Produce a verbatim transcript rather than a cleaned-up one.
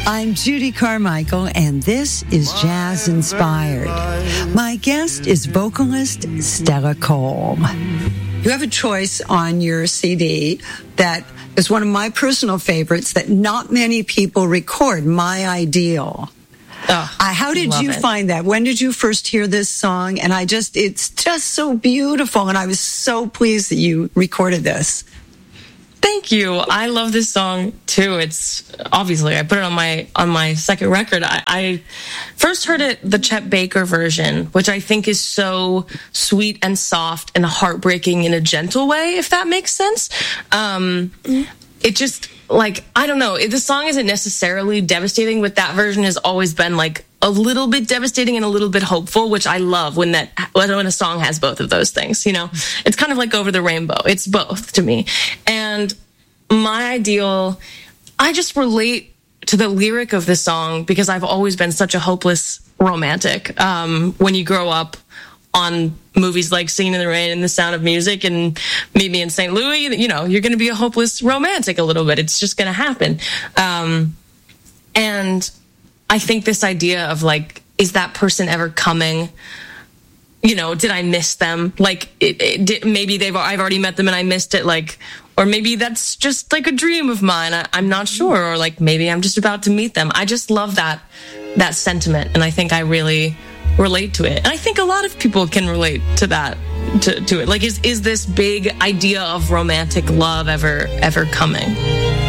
I'm Judy Carmichael, and this is Jazz Inspired. My guest is vocalist Stella Cole. You have a choice on your C D that is one of my personal favorites that not many people record, My Ideal. Oh, uh, how did you it. find that? When did you first hear this song? And I just, it's just so beautiful, and I was so pleased that you recorded this. Thank you. I love this song too. It's obviously I put it on my on my second record. I, I first heard it the Chet Baker version, which I think is so sweet and soft and heartbreaking in a gentle way, if that makes sense. Um, it just like I don't know. The song isn't necessarily devastating, but that version has always been like a little bit devastating and a little bit hopeful, which I love when that when a song has both of those things. You know, it's kind of like Over the Rainbow. It's both to me. And My Ideal, I just relate to the lyric of this song because I've always been such a hopeless romantic. Um, when you grow up on movies like Singing in the Rain and The Sound of Music and Meet Me in Saint Louis, you know, you're going to be a hopeless romantic a little bit. It's just going to happen. Um, and I think this idea of like, is that person ever coming? You know, did I miss them? Like, it, it did, maybe they've I've already met them and I missed it. Like, or maybe that's just like a dream of mine. I, I'm not sure. Or like maybe I'm just about to meet them. I just love that that sentiment, and I think I really relate to it. And I think a lot of people can relate to that. To, to it. Like, is is this big idea of romantic love ever ever coming?